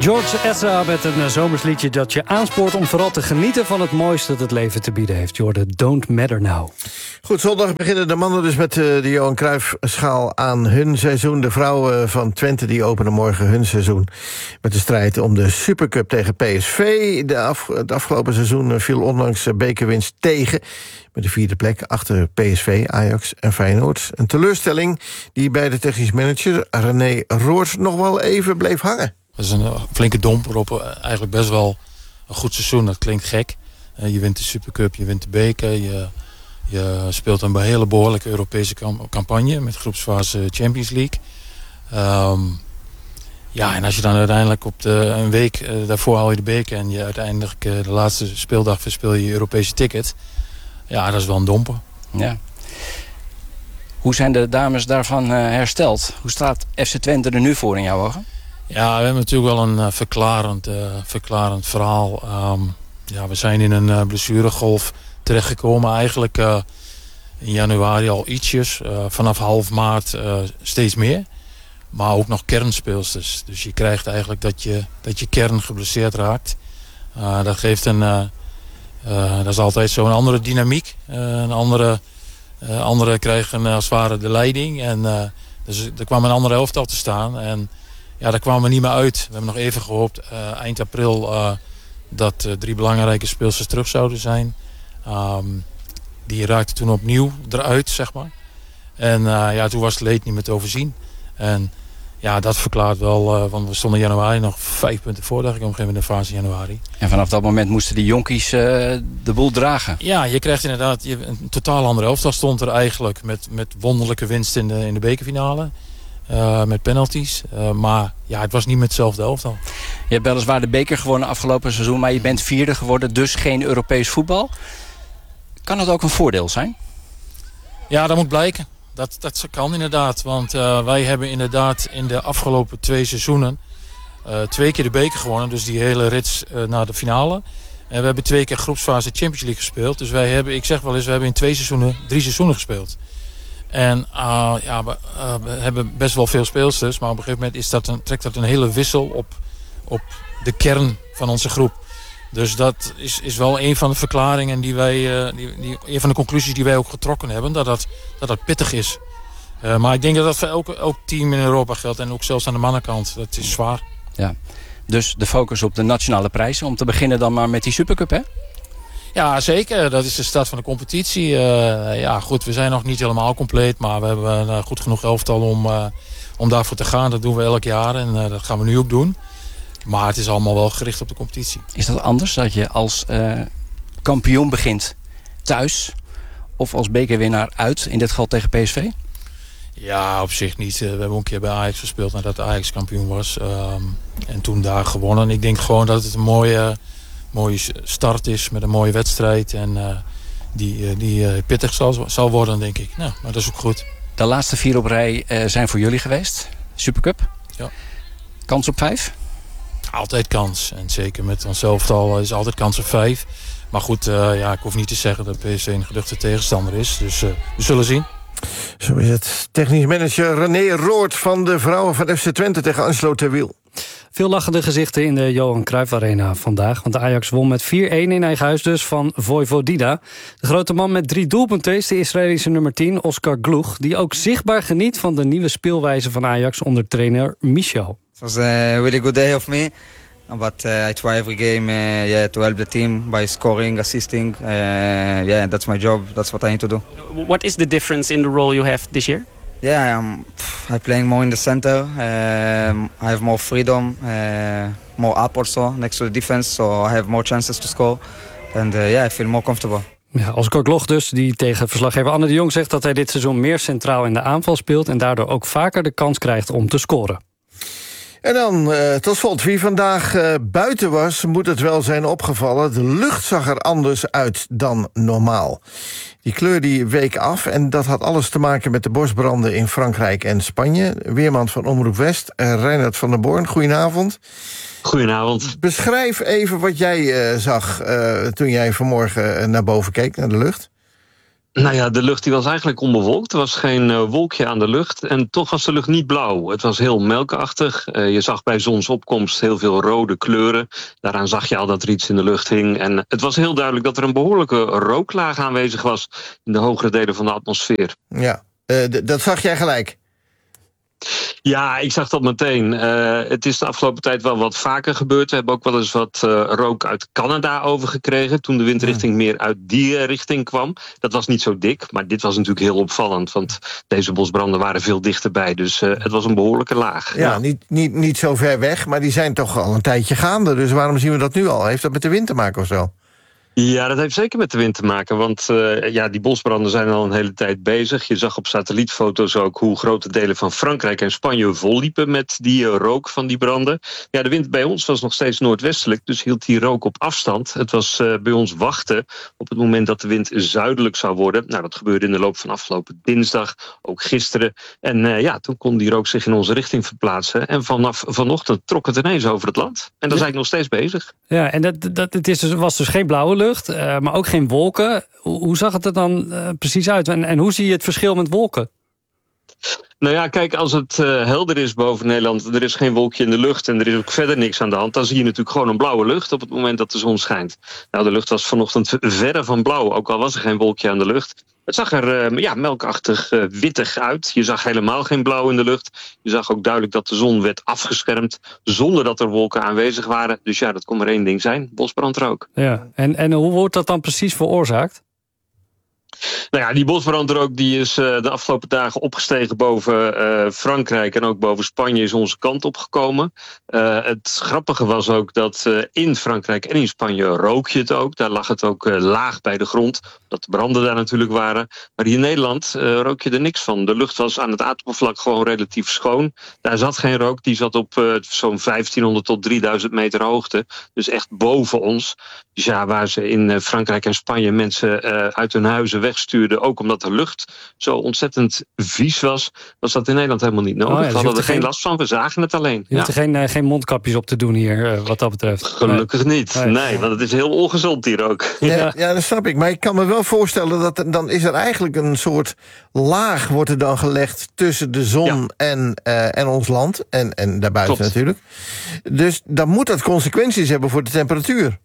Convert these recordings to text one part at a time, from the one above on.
George Ezra met een zomersliedje dat je aanspoort om vooral te genieten van het mooiste dat het leven te bieden heeft. Je hoorde Don't Matter Now. Goed, zondag beginnen de mannen dus met de Johan Cruijffschaal aan hun seizoen. De vrouwen van Twente die openen morgen hun seizoen met de strijd om de Supercup tegen PSV. Het afgelopen seizoen viel ondanks bekerwinst tegen met de 4e plek achter PSV, Ajax en Feyenoord. Een teleurstelling die bij de technisch manager René Roord nog wel even bleef hangen. Dat is een flinke domper op eigenlijk best wel een goed seizoen. Dat klinkt gek. Je wint de Supercup, je wint de beker. Je speelt een hele behoorlijke Europese campagne met groepsfase Champions League. En als je dan uiteindelijk op een week daarvoor haal je de beker en je uiteindelijk de laatste speeldag verspil je Europese ticket. Ja, dat is wel een domper. Ja. Hoe zijn de dames daarvan hersteld? Hoe staat FC Twente er nu voor in jouw ogen? Ja, we hebben natuurlijk wel een verklarend verhaal. We zijn in een blessuregolf terechtgekomen. Eigenlijk in januari al ietsjes. Vanaf half maart steeds meer. Maar ook nog kernspeelsters. Dus je krijgt eigenlijk dat je kern geblesseerd raakt. Dat geeft dat is altijd zo'n andere dynamiek. Anderen krijgen als het ware de leiding. En dus er kwam een andere elftal te staan. En ja, daar kwamen we niet meer uit. We hebben nog even gehoopt eind april dat 3 belangrijke speelsters terug zouden zijn. Die raakten toen opnieuw eruit, zeg maar. En toen was het leed niet meer te overzien. En ja, dat verklaart wel, want we stonden in januari nog 5 punten voor, dacht ik, op een gegeven moment in fase januari. En vanaf dat moment moesten die jonkies de boel dragen. Ja, je krijgt inderdaad een totaal andere elftal stond er eigenlijk met wonderlijke winst in de bekerfinale. Met penalties. Maar ja, het was niet met hetzelfde elftal. Je hebt weliswaar de beker gewonnen afgelopen seizoen, maar je bent 4e geworden, dus geen Europees voetbal. Kan dat ook een voordeel zijn? Ja, dat moet blijken. Dat kan inderdaad. Want wij hebben inderdaad in de afgelopen 2 seizoenen 2 keer de beker gewonnen. Dus die hele rits naar de finale. En we hebben 2 keer groepsfase Champions League gespeeld. Dus wij hebben, ik zeg wel eens, we hebben in 3 seizoenen gespeeld. En we hebben best wel veel speelsters. Maar op een gegeven moment trekt dat een hele wissel op de kern van onze groep. Dus dat is wel een van de verklaringen die wij, een van de conclusies die wij ook getrokken hebben. Dat pittig is. Maar ik denk dat dat voor elk team in Europa geldt. En ook zelfs aan de mannenkant. Dat is zwaar. Ja. Dus de focus op de nationale prijzen. Om te beginnen dan maar met die Supercup, hè? Ja, zeker. Dat is de start van de competitie. Goed, we zijn nog niet helemaal compleet. Maar we hebben een goed genoeg elftal om daarvoor te gaan. Dat doen we elk jaar. En dat gaan we nu ook doen. Maar het is allemaal wel gericht op de competitie. Is dat anders dat je als kampioen begint thuis of als bekerwinnaar uit, in dit geval tegen PSV? Ja, op zich niet. We hebben een keer bij Ajax gespeeld nadat Ajax kampioen was. En toen daar gewonnen. Ik denk gewoon dat het een mooie start is met een mooie wedstrijd. En die pittig zal worden, denk ik. Nou, maar dat is ook goed. De laatste 4 op rij zijn voor jullie geweest. Supercup. Ja. Kans op 5? Altijd kans. En zeker met ons elftal is altijd kans op 5. Maar goed, ik hoef niet te zeggen dat PSV een geduchte tegenstander is. Dus we zullen zien. Zo is het. Technisch manager René Roord van de vrouwen van FC Twente tegen Angelo Terwiel. Veel lachende gezichten in de Johan Cruijff Arena vandaag. Want de Ajax won met 4-1 in eigen huis dus van Vojvodina. De grote man met 3 doelpunten is de Israëlische nummer 10, Oscar Gloeg. Die ook zichtbaar geniet van de nieuwe speelwijze van Ajax onder trainer Michel. It was a really good day of me. But I try every game to help the team by scoring, assisting. That's my job. That's what I need to do. What is the difference in the role you have this year? Yeah, I'm playing more in the center. I have more freedom, more up also next to the defense. So I have more chances to score. And I feel more comfortable. Ja, Oscar Gloeg dus, die tegen verslaggever Anne de Jong zegt dat hij dit seizoen meer centraal in de aanval speelt en daardoor ook vaker de kans krijgt om te scoren. En dan tot slot, wie vandaag buiten was, moet het wel zijn opgevallen. De lucht zag er anders uit dan normaal. Die kleur die week af en dat had alles te maken met de bosbranden in Frankrijk en Spanje. Weerman van Omroep West, Reinhard van der Born, goedenavond. Goedenavond. Beschrijf even wat jij zag toen jij vanmorgen naar boven keek, naar de lucht. Nou ja, de lucht die was eigenlijk onbewolkt. Er was geen wolkje aan de lucht. En toch was de lucht niet blauw. Het was heel melkachtig. Je zag bij zonsopkomst heel veel rode kleuren. Daaraan zag je al dat er iets in de lucht hing. En het was heel duidelijk dat er een behoorlijke rooklaag aanwezig was in de hogere delen van de atmosfeer. Ja, dat zag jij gelijk. Ja, ik zag dat meteen. Het is de afgelopen tijd wel wat vaker gebeurd. We hebben ook wel eens wat rook uit Canada overgekregen toen de windrichting meer uit die richting kwam. Dat was niet zo dik, maar dit was natuurlijk heel opvallend. Want deze bosbranden waren veel dichterbij. Dus het was een behoorlijke laag. Ja, niet zo ver weg, maar die zijn toch al een tijdje gaande. Dus waarom zien we dat nu al? Heeft dat met de wind te maken of zo? Ja, dat heeft zeker met de wind te maken. Want die bosbranden zijn al een hele tijd bezig. Je zag op satellietfoto's ook hoe grote delen van Frankrijk en Spanje volliepen met die rook van die branden. Ja, de wind bij ons was nog steeds noordwestelijk, dus hield die rook op afstand. Het was bij ons wachten op het moment dat de wind zuidelijk zou worden. Nou, dat gebeurde in de loop van afgelopen dinsdag, ook gisteren. En toen kon die rook zich in onze richting verplaatsen. En vanaf vanochtend trok het ineens over het land. En daar zijn ik nog steeds bezig. Ja, en was dus geen blauwe lucht. Maar ook geen wolken. Hoe zag het er dan precies uit? En hoe zie je het verschil met wolken? Nou ja, kijk, als het helder is boven Nederland, er is geen wolkje in de lucht en er is ook verder niks aan de hand, dan zie je natuurlijk gewoon een blauwe lucht op het moment dat de zon schijnt. Nou, de lucht was vanochtend verre van blauw, ook al was er geen wolkje aan de lucht. Het zag er melkachtig wittig uit. Je zag helemaal geen blauw in de lucht. Je zag ook duidelijk dat de zon werd afgeschermd zonder dat er wolken aanwezig waren. Dus ja, dat kon maar één ding zijn, bosbrandrook. Ja, en hoe wordt dat dan precies veroorzaakt? Nou ja, die bosbrandrook die is de afgelopen dagen opgestegen boven Frankrijk en ook boven Spanje is onze kant opgekomen. Het grappige was ook dat in Frankrijk en in Spanje rook je het ook. Daar lag het ook laag bij de grond, omdat de branden daar natuurlijk waren. Maar hier in Nederland rook je er niks van. De lucht was aan het aardoppervlak gewoon relatief schoon. Daar zat geen rook, die zat op zo'n 1500 tot 3000 meter hoogte. Dus echt boven ons. Dus ja, waar ze in Frankrijk en Spanje mensen uit hun huizen wegstuurden, ook omdat de lucht zo ontzettend vies was dat in Nederland helemaal niet nodig. Dus we hadden er geen last van, we zagen het alleen. Je hoeft er geen mondkapjes op te doen hier, wat dat betreft. Gelukkig niet. Nee, want het is heel ongezond hier ook. Ja, dat snap ik. Maar ik kan me wel voorstellen dat dan is er eigenlijk een soort laag wordt er dan gelegd tussen de zon en ons land. En daarbuiten natuurlijk. Dus dan moet dat consequenties hebben voor de temperatuur.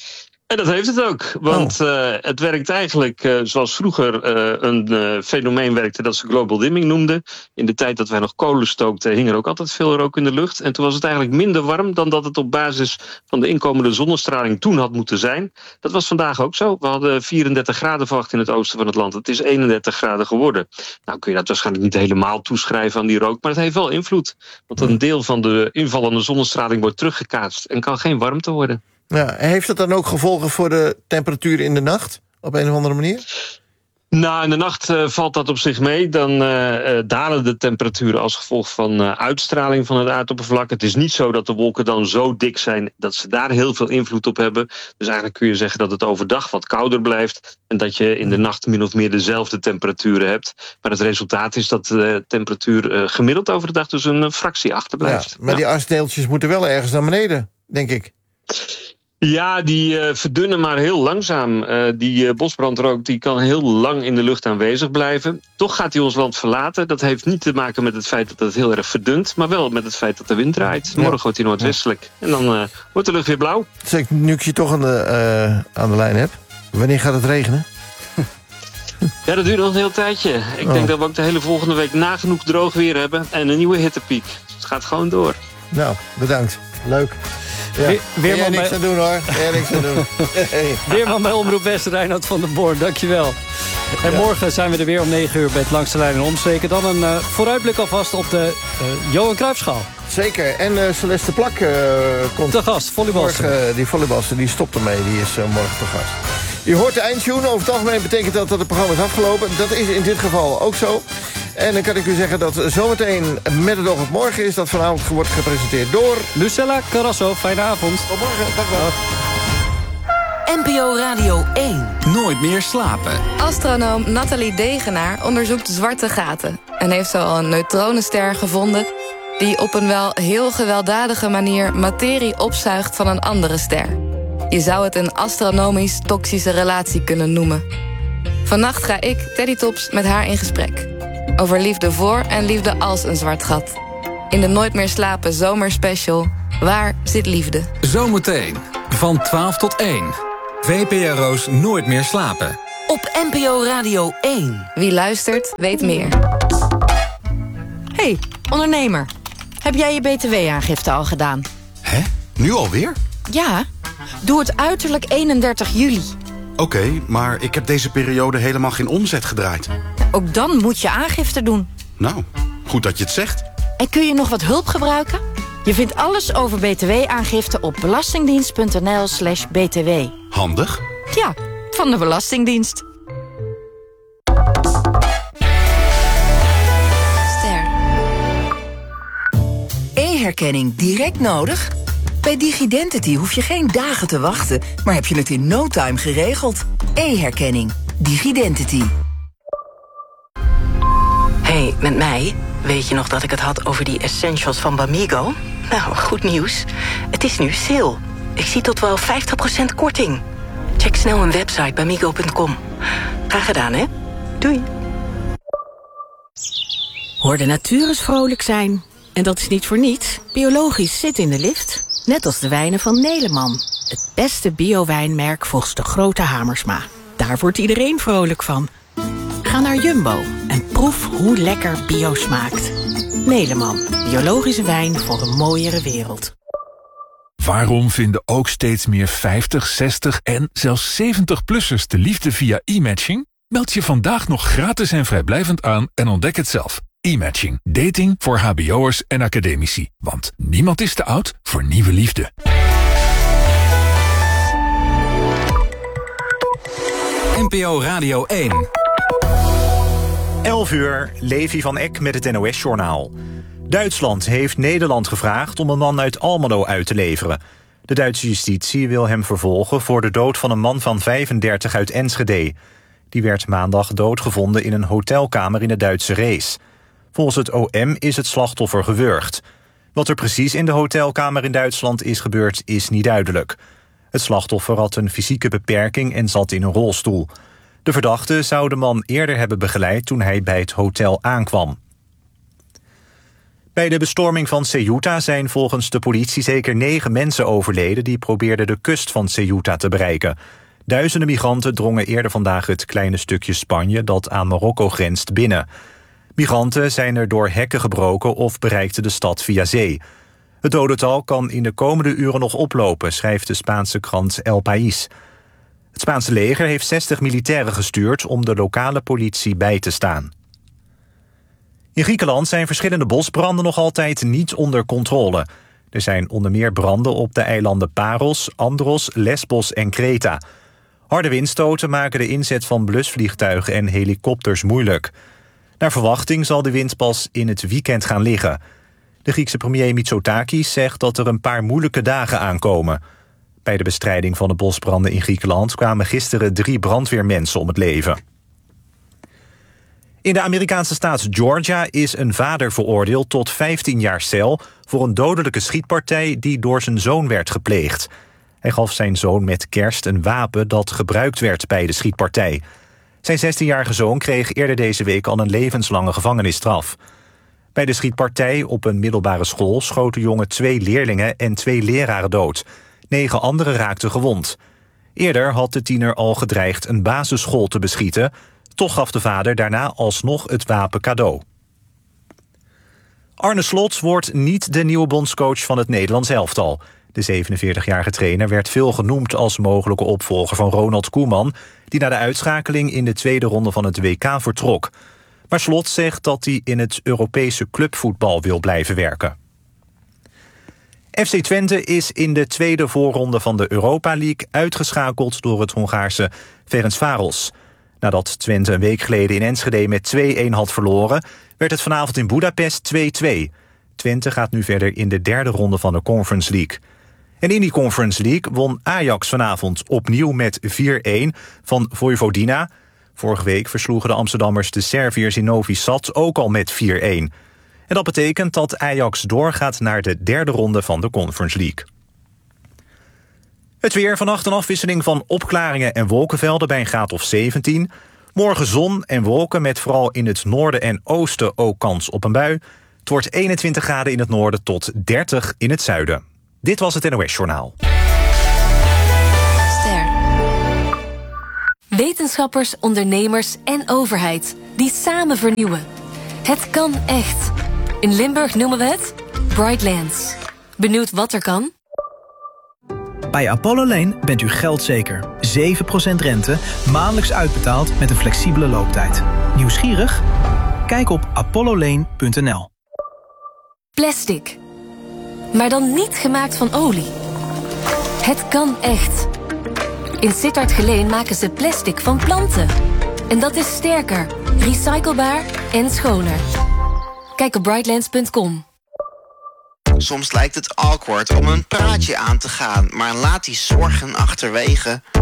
En dat heeft het ook, want het werkt eigenlijk zoals vroeger een fenomeen werkte dat ze global dimming noemden. In de tijd dat wij nog kolen stookten hing er ook altijd veel rook in de lucht. En toen was het eigenlijk minder warm dan dat het op basis van de inkomende zonnestraling toen had moeten zijn. Dat was vandaag ook zo. We hadden 34 graden verwacht in het oosten van het land. Het is 31 graden geworden. Nou kun je dat waarschijnlijk niet helemaal toeschrijven aan die rook, maar het heeft wel invloed. Want een deel van de invallende zonnestraling wordt teruggekaatst en kan geen warmte worden. Ja, heeft dat dan ook gevolgen voor de temperatuur in de nacht? Op een of andere manier? Nou, in de nacht valt dat op zich mee. Dan dalen de temperaturen als gevolg van uitstraling van het aardoppervlak. Het is niet zo dat de wolken dan zo dik zijn dat ze daar heel veel invloed op hebben. Dus eigenlijk kun je zeggen dat het overdag wat kouder blijft en dat je in de nacht min of meer dezelfde temperaturen hebt. Maar het resultaat is dat de temperatuur gemiddeld over de dag dus een fractie achterblijft. Ja, maar die asdeeltjes moeten wel ergens naar beneden, denk ik. Ja, die verdunnen maar heel langzaam. Die bosbrandrook die kan heel lang in de lucht aanwezig blijven. Toch gaat hij ons land verlaten. Dat heeft niet te maken met het feit dat het heel erg verdunt, maar wel met het feit dat de wind draait. Morgen wordt hij noordwestelijk. En dan wordt de lucht weer blauw. Zeg, nu ik je toch aan de lijn heb, wanneer gaat het regenen? Ja, dat duurt nog een heel tijdje. Ik denk dat we ook de hele volgende week nagenoeg droog weer hebben en een nieuwe hittepiek. Dus het gaat gewoon door. Nou, bedankt. Leuk. Ja. Weer niks aan doen hoor. Niks aan doen. Weerman bij Omroep West, Reinhard van der Born. Dankjewel. En morgen zijn we er weer om 9 uur met Langs de Lijn en Omstreken. Dan een vooruitblik alvast op de Johan Cruijffschaal. Zeker. En Celeste Plak komt te gast, volleybalster. Morgen, die volleybalster, die stopt ermee. Die is morgen te gast. Je hoort de eindtune. Over het algemeen betekent dat het programma is afgelopen. Dat is in dit geval ook zo. En dan kan ik u zeggen dat zometeen Met het oog op morgen is. Dat vanavond wordt gepresenteerd door Lucella Carrasso. Fijne avond. Tot morgen. Dag. NPO Radio 1. Nooit meer slapen. Astronoom Nathalie Degenaar onderzoekt zwarte gaten. En heeft zo al een neutronenster gevonden die op een wel heel gewelddadige manier materie opzuigt van een andere ster. Je zou het een astronomisch toxische relatie kunnen noemen. Vannacht ga ik, Teddy Tops, met haar in gesprek. Over liefde voor en liefde als een zwart gat. In de Nooit meer slapen zomerspecial, Waar zit liefde? Zometeen, van 12 tot 1. VPRO's Nooit meer slapen. Op NPO Radio 1. Wie luistert, weet meer. Hey, ondernemer. Heb jij je btw-aangifte al gedaan? Hè? Nu alweer? Ja. Doe het uiterlijk 31 juli. Oké, maar ik heb deze periode helemaal geen omzet gedraaid. Ook dan moet je aangifte doen. Nou, goed dat je het zegt. En kun je nog wat hulp gebruiken? Je vindt alles over btw-aangifte op belastingdienst.nl/btw. Handig. Ja, van de Belastingdienst. E-herkenning direct nodig? Bij DigiDentity hoef je geen dagen te wachten, maar heb je het in no time geregeld. E-herkenning. DigiDentity. Hey, met mij? Weet je nog dat ik het had over die essentials van Bamigo? Nou, goed nieuws. Het is nu sale. Ik zie tot wel 50% korting. Check snel een website bamigo.com. Graag gedaan, hè? Doei. Hoor de natuur eens vrolijk zijn. En dat is niet voor niets. Biologisch zit in de lift. Net als de wijnen van Neleman. Het beste bio-wijnmerk volgens de grote Hamersma. Daar wordt iedereen vrolijk van. Ga naar Jumbo en proef hoe lekker bio smaakt. Neleman, biologische wijn voor een mooiere wereld. Waarom vinden ook steeds meer 50, 60 en zelfs 70-plussers de liefde via e-matching? Meld je vandaag nog gratis en vrijblijvend aan en ontdek het zelf. E-matching. Dating voor hbo'ers en academici. Want niemand is te oud voor nieuwe liefde. NPO Radio 1. 11 uur, Levi van Eck met het NOS-journaal. Duitsland heeft Nederland gevraagd om een man uit Almelo uit te leveren. De Duitse justitie wil hem vervolgen voor de dood van een man van 35 uit Enschede. Die werd maandag doodgevonden in een hotelkamer in de Duitse Rees. Volgens het OM is het slachtoffer gewurgd. Wat er precies in de hotelkamer in Duitsland is gebeurd, is niet duidelijk. Het slachtoffer had een fysieke beperking en zat in een rolstoel. De verdachte zou de man eerder hebben begeleid toen hij bij het hotel aankwam. Bij de bestorming van Ceuta zijn volgens de politie zeker 9 mensen overleden die probeerden de kust van Ceuta te bereiken. Duizenden migranten drongen eerder vandaag het kleine stukje Spanje dat aan Marokko grenst binnen. Migranten zijn er door hekken gebroken of bereikten de stad via zee. Het dodental kan in de komende uren nog oplopen, schrijft de Spaanse krant El País. Het Spaanse leger heeft 60 militairen gestuurd om de lokale politie bij te staan. In Griekenland zijn verschillende bosbranden nog altijd niet onder controle. Er zijn onder meer branden op de eilanden Paros, Andros, Lesbos en Kreta. Harde windstoten maken de inzet van blusvliegtuigen en helikopters moeilijk. Naar verwachting zal de wind pas in het weekend gaan liggen. De Griekse premier Mitsotakis zegt dat er een paar moeilijke dagen aankomen. Bij de bestrijding van de bosbranden in Griekenland kwamen gisteren 3 brandweermensen om het leven. In de Amerikaanse staat Georgia is een vader veroordeeld tot 15 jaar cel voor een dodelijke schietpartij die door zijn zoon werd gepleegd. Hij gaf zijn zoon met kerst een wapen dat gebruikt werd bij de schietpartij. Zijn 16-jarige zoon kreeg eerder deze week al een levenslange gevangenisstraf. Bij de schietpartij op een middelbare school schoot de jongen 2 leerlingen en 2 leraren dood. 9 anderen raakten gewond. Eerder had de tiener al gedreigd een basisschool te beschieten. Toch gaf de vader daarna alsnog het wapen cadeau. Arne Slot wordt niet de nieuwe bondscoach van het Nederlands elftal. De 47-jarige trainer werd veel genoemd als mogelijke opvolger van Ronald Koeman, die na de uitschakeling in de tweede ronde van het WK vertrok. Maar Slot zegt dat hij in het Europese clubvoetbal wil blijven werken. FC Twente is in de tweede voorronde van de Europa League uitgeschakeld door het Hongaarse Ferencváros. Nadat Twente een week geleden in Enschede met 2-1 had verloren, werd het vanavond in Budapest 2-2. Twente gaat nu verder in de derde ronde van de Conference League. En in die Conference League won Ajax vanavond opnieuw met 4-1 van Vojvodina. Vorige week versloegen de Amsterdammers de Serviërs in Novi Sad ook al met 4-1. En dat betekent dat Ajax doorgaat naar de derde ronde van de Conference League. Het weer, vannacht een afwisseling van opklaringen en wolkenvelden bij een graad of 17. Morgen zon en wolken met vooral in het noorden en oosten ook kans op een bui. Het wordt 21 graden in het noorden tot 30 in het zuiden. Dit was het NOS Journaal. Wetenschappers, ondernemers en overheid die samen vernieuwen. Het kan echt. In Limburg noemen we het Brightlands. Benieuwd wat er kan? Bij Apollo Lane bent u geldzeker. 7% rente, maandelijks uitbetaald met een flexibele looptijd. Nieuwsgierig? Kijk op apollolane.nl. Plastic. Maar dan niet gemaakt van olie. Het kan echt. In Sittard-Geleen maken ze plastic van planten. En dat is sterker, recyclebaar en schoner. Kijk op brightlands.com. Soms lijkt het awkward om een praatje aan te gaan, maar laat die zorgen achterwege.